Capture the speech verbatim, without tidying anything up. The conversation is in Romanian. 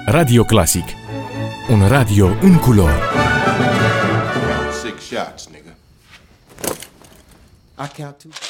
Radio Clasic. Un radio în culori. Six shots, nigga. I count two.